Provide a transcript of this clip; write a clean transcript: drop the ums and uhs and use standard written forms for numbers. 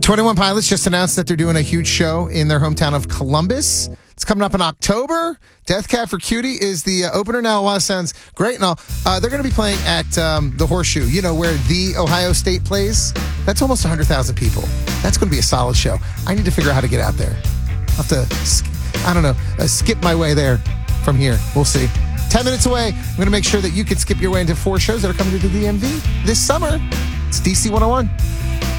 21 Pilots just announced that they're doing a huge show in their hometown of Columbus. It's coming up in October. Death Cab for Cutie is the opener now. While it sounds great and all, they're going to be playing at the Horseshoe, where the Ohio State plays. That's almost 100,000 people. That's going to be a solid show. I need to figure out how to get out there. I'll have to, skip my way there from here. We'll see. 10 minutes away, I'm going to make sure that you can skip your way into 4 shows that are coming to the DMV this summer. It's DC 101.